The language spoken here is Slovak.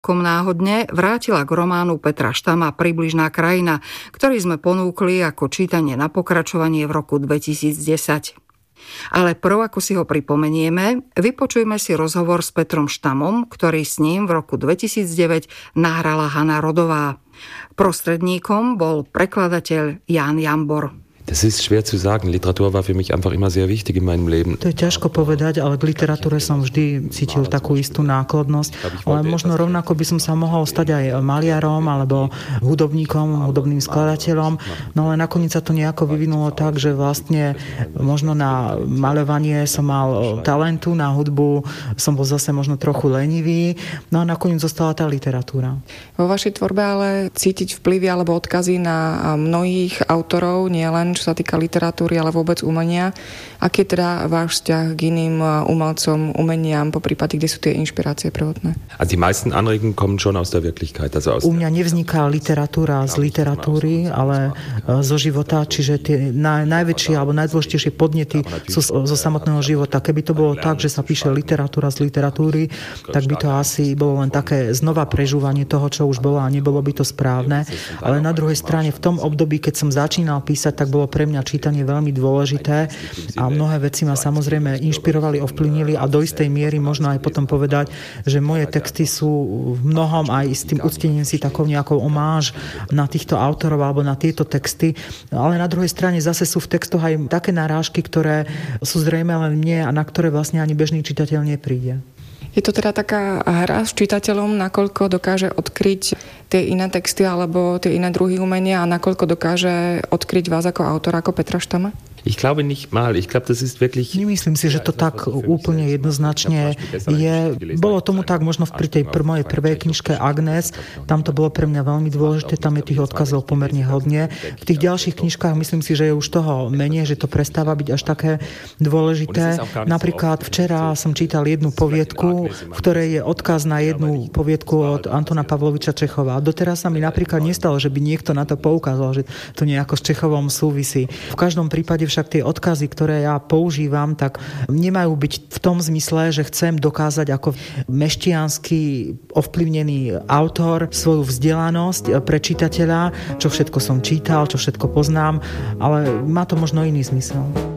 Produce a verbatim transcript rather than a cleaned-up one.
Kom náhodne vrátila k románu Petra Štama Približná krajina, ktorý sme ponúkli ako čítanie na pokračovanie v roku dvetisícdesať. Ale prv, ako si ho pripomenieme, vypočujme si rozhovor s Petrom Štamom, ktorý s ním v roku dvetisícdeväť nahrala Hana Rodová. Prostredníkom bol prekladateľ Ján Jambor. Das ist schwer zu sagen. Literatur war für mich einfach immer sehr wichtig in meinem Leben. To je ťažko povedať, ale k literatúre som vždy cítil takú istú náklonnosť. Ale možno rovnako by som sa mohol stať aj maliarom alebo hudobníkom, hudobným skladateľom. No ale nakoniec sa to nejako vyvinulo tak, že vlastne možno na maľovanie som mal talentu, na hudbu som bol zase možno trochu lenivý. No a nakoniec zostala tá literatúra. Vo vašej tvorbe ale cítiť vplyvy alebo odkazy na mnohých autorov, nielen čo sa týka literatúry, ale vôbec umenia. Aký je teda váš vzťah k iným umelcom, umeniam, po prípade, kde sú tie inšpirácie prvotné? Also die meisten Anregungen kommen schon aus der Wirklichkeit. Also aus U mňa nevzniká literatúra z literatúry, ale zo života, čiže tie naj, najväčšie alebo najdôležitejšie podnety sú zo samotného života. Keby to bolo tak, že sa píše literatúra z literatúry, tak by to asi bolo len také znova prežúvanie toho, čo už bolo a nebolo by to správne. Ale na druhej strane, v tom období, keď som začínal písať, tak bolo pre mňa čítanie veľmi dôležité a mnohé veci ma samozrejme inšpirovali, ovplyvnili a do istej miery možno aj potom povedať, že moje texty sú v mnohom aj s tým uctením si takou nejakou omáž na týchto autorov alebo na tieto texty, ale na druhej strane zase sú v textoch aj také narážky, ktoré sú zrejme len mne a na ktoré vlastne ani bežný čitateľ nepríde. Je to teda taká hra s čitateľom, nakoľko dokáže odkryť tie iné texty alebo tie iné druhy umenia a nakoľko dokáže odkryť vás ako autora, ako Petra Štama? Ich glaube nicht mal. Ich glaube, das ist wirklich... Nemyslím si, že to tak úplne jednoznačne je. Bolo tomu tak možno pri tej pr- mojej prvej knižke Agnes. Tam to bolo pre mňa veľmi dôležité. Tam je tých odkazov pomerne hodne. V tých ďalších knižkách myslím si, že je už toho menej, že to prestáva byť až také dôležité. Napríklad včera som čítal jednu poviedku, v ktorej je odkaz na jednu poviedku od Antona Pavloviča Čechova. A doteraz sa mi napríklad nestalo, že by niekto na to poukázal, že to nejako s Čechovom súvisí. V každom prípade však tie odkazy, ktoré ja používam, tak nemajú byť v tom zmysle, že chcem dokázať ako meštiansky ovplyvnený autor svoju vzdelanosť pre čitateľa, čo všetko som čítal, čo všetko poznám, ale má to možno iný zmysel.